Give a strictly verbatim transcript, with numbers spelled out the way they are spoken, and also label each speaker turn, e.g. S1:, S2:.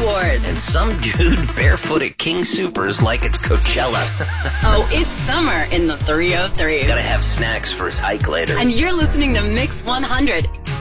S1: Awards.
S2: And some dude barefoot at King Soopers like it's Coachella.
S1: Oh, it's summer in the three oh three.
S2: Gotta have snacks for his hike later.
S1: And you're listening to Mix one hundred.